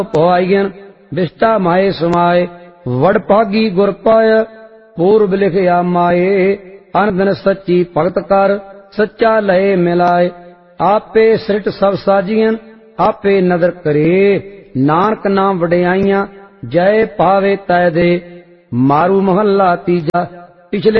पवाईगन विष्टा माए समाए वड भागी गुर पाय पूर्व लिखया माए अनदन सच्ची भगत कर सच्चा लय मिलाए आपे सृट सब साजियन आपे नदर करे नानक नाम वड्याइयां जय पावे तै दे मारू महला तीजा पिछले